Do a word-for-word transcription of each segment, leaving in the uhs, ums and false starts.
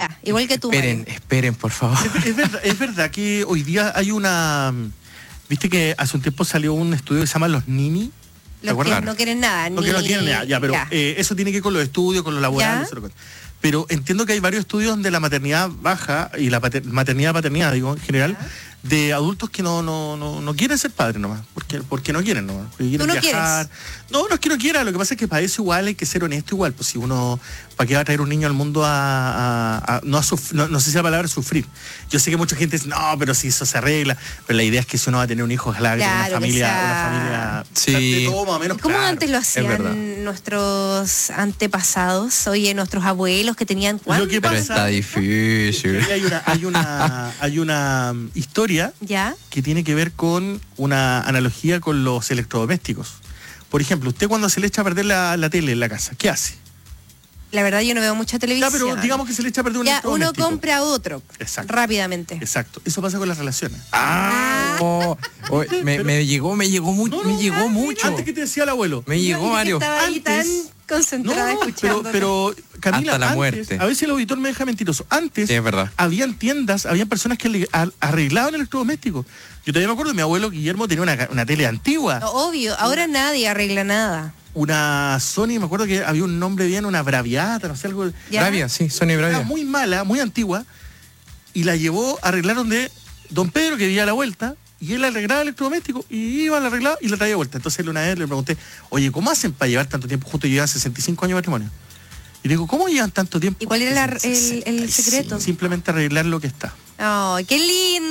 Ya, igual que tú. Esperen, Mario. esperen, por favor. Es, es, verdad, es verdad que hoy día hay una... Viste que hace un tiempo salió un estudio que se llama Los Nini. Los que no quieren nada. Los ni... que no tienen nada, ya, pero ya. Eh, eso tiene que ver con los estudios, con lo laboral, no sé lo que... Pero entiendo que hay varios estudios donde la maternidad baja, y la pater... maternidad, paternidad, digo, en general, ¿ya? De adultos que no, no, no, no quieren ser padres nomás, porque, porque no quieren nomás. Porque quieren ¿Tú no viajar. quieres? No, no es que no quiera, lo que pasa es que para eso igual hay que ser honesto igual, pues si uno, ¿para qué va a traer un niño al mundo a, a, a no, a suf, no, no sé si la palabra sufrir? Yo sé que mucha gente dice, no, pero si eso se arregla, pero la idea es que si uno va a tener un hijo, ojalá que Claro, tenga una familia, que sea... una familia, sí. de todo más o menos. ¿Cómo claro, antes lo hacían nuestros antepasados? Oye, nuestros abuelos que tenían cuánto. Lo que Pero pasa, está difícil. hay una, hay una, hay una um, historia ¿Ya? que tiene que ver con una analogía con los electrodomésticos. Por ejemplo, usted cuando se le echa a perder la, la tele en la casa, ¿qué hace? La verdad yo no veo mucha televisión. Ya, pero digamos que se le echa a perder un ya, uno electrodoméstico. compra otro. Exacto. Rápidamente. Exacto. Eso pasa con las relaciones. Ah, oh, oh, me, Pero- me llegó, me llegó mucho, No, no, me llegó mucho. Antes que te decía el abuelo. Me llegó, Yo Mario. estaba ahí tan Antes- concentrada No, escuchando. pero, pero Camila, Hasta la antes, muerte. a veces el auditor me deja mentiroso. Antes Sí, es verdad. habían tiendas, habían personas que le- a- arreglaban electrodomésticos. Yo todavía me acuerdo, mi abuelo Guillermo tenía una, una tele antigua. No, obvio, ahora nadie arregla nada. Una Sony, me acuerdo que había un nombre bien, una Braviata, no sé, algo. ¿Ya? Bravia, sí, Sony Era Bravia. muy mala, muy antigua, y la llevó a arreglar donde don Pedro, que vivía a la vuelta, y él arreglaba el electrodoméstico, y iba, la arreglaba y la traía de vuelta. Entonces él una vez le pregunté, oye, ¿cómo hacen para llevar tanto tiempo? Justo llevan sesenta y cinco años de matrimonio. Y le digo, ¿cómo llevan tanto tiempo? ¿Y cuál era la- el, el secreto? Simplemente arreglar lo que está. ¡Ay, qué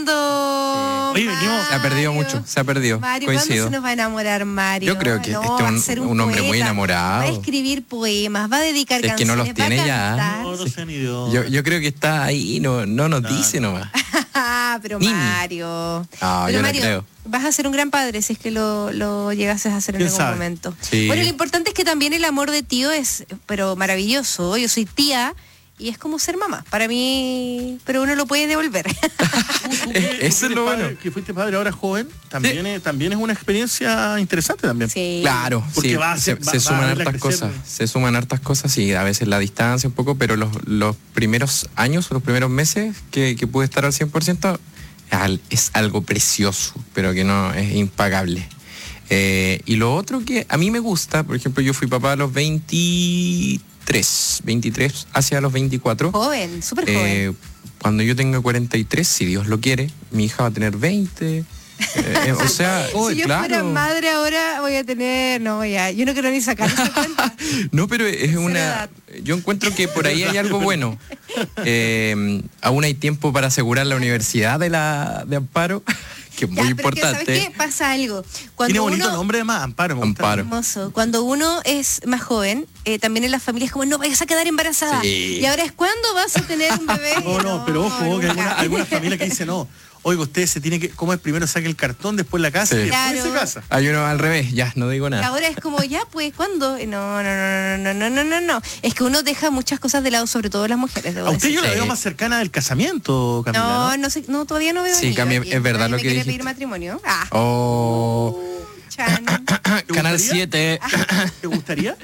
lindo! Oye, venimos- Se ha perdido mucho, se ha perdido. Mario, ¿cuándo Coincido. se nos va a enamorar Mario? Yo creo que No, este es va a un- ser un hombre muy poeta, enamorado. Va a escribir poemas, va a dedicar Es que no canciones, los tiene va a ya. cantar. No, no sean idiotas. Yo, yo creo que está ahí, no, no nos dice nomás. Ah, pero Nini. Mario. Ah, pero yo le Mario, creo. vas a ser un gran padre si es que lo, lo llegases a hacer en ¿Quién algún sabe? momento. Sí. Bueno, lo importante es que también el amor de tío es, pero maravilloso. Yo soy tía y es como ser mamá. Para mí, pero uno lo puede devolver. Tú que- tú Eso que es eres lo padre- bueno. Que fuiste padre ahora joven, también, es, también es una experiencia interesante también. Sí. Claro, Porque sí, va a se, ser- va- se va a suman verla hartas crecer. cosas, se suman hartas cosas, sí, a veces la distancia un poco, pero los, los primeros años, los primeros meses que, que pude estar al cien por ciento, al- es algo precioso, pero que no es impagable. Eh, y lo otro que a mí me gusta, por ejemplo, yo fui papá a los veintitrés, veintitrés hacia los veinticuatro. Joven, súper joven. Eh, cuando yo tenga cuarenta y tres, si Dios lo quiere, mi hija va a tener veinte. Eh, o sea, oh, si yo claro. fuera madre ahora voy a tener, no voy a, yo no quiero ni sacar esa cuenta. No, pero es Tercera una... edad. Yo encuentro que por ahí hay algo bueno. Eh, aún hay tiempo para asegurar la universidad de la de Amparo, que es muy Ya, pero que, ¿sabes importante. qué? Pasa algo. Tiene Cuando bonito uno, nombre además, Amparo. me gusta. Amparo. hermoso. Cuando uno es más joven, eh, también en la familia es como, no vayas a quedar embarazada. Sí. Y ahora es cuando vas a tener un bebé. No, no, pero ojo, que nunca. alguna, alguna familia que dice no. Oiga, usted se tiene que, ¿cómo es? Primero saque el cartón, después la casa Sí. y después Claro. se casa. Hay uno al revés, ya, no digo Y nada. ahora es como, ya, pues, ¿cuándo? No, no, no, no, no, no, no, no. Es que uno deja muchas cosas de lado, sobre todo las mujeres. debo A usted decir. yo la Sí. veo más cercana del casamiento, Camila. No, ¿no? no sé, no, todavía no veo. Sí, anillo Cami, aquí. es verdad Nadie lo me que quiere dijiste. pedir matrimonio. Ah. Oh, Chan. Canal gustaría? siete. ¿Te gustaría?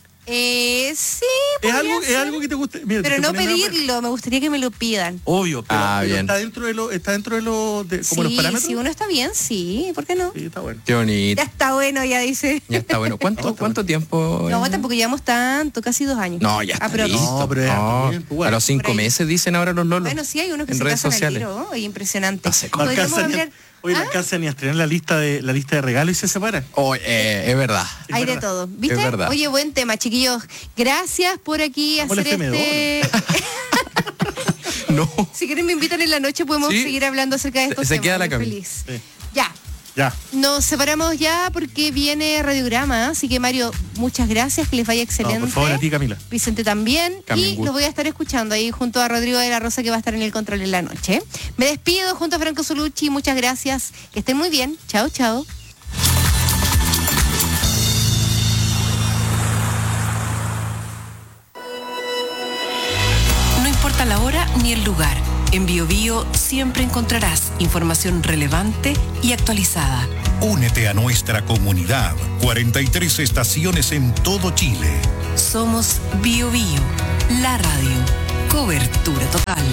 Eh, sí, ¿Es podría algo, es ser. algo que te gusta? Mira, Pero te no pones nada más- pedirlo, me gustaría que me lo pidan. Obvio, pero, Ah, pero bien. está dentro de lo, está dentro de lo, de, como los Sí, parámetros. si uno está bien, sí, ¿por qué no? Sí, está bueno. Qué bonito. Ya está bueno, ya dice. Ya está bueno. No, ¿Cuánto, está cuánto tiempo? No, eh? tampoco llevamos tanto, casi dos años. No, ya está Ah, pero listo. No, pero es No, bien, pues, bueno. a los cinco Por ahí. meses dicen ahora los lolos. Bueno, sí, hay unos que en se redes casan sociales. al tiro. Oye, impresionante. No sé No cómo. Podríamos alcanza ni a- hablar... Oye, no ¿Ah? alcanza ni a estrenar la lista de la lista de regalos y se separan. Oh, eh, es verdad. Es Hay de verdad. todo, ¿viste? Es verdad. Oye, buen tema, chiquillos. Gracias por aquí Como el hacer F M este... No. Si quieren me invitan en la noche, podemos Sí. seguir hablando acerca de Se- estos se temas. queda la Yo Cami. feliz. Sí. Ya. Ya. Nos separamos ya porque viene Radiograma, así que Mario, muchas gracias, que les vaya No, excelente. por favor, a ti, Camila. Vicente también. Cami, un y gusto. los voy a estar escuchando ahí junto a Rodrigo de la Rosa, que va a estar en el control en la noche. Me despido junto a Franco Solucci, muchas gracias. Que estén muy bien. Chao, chao. No importa la hora ni el lugar. En BioBio siempre encontrarás información relevante y actualizada. Únete a nuestra comunidad. cuarenta y tres estaciones en todo Chile. Somos BioBio, la radio. Cobertura total.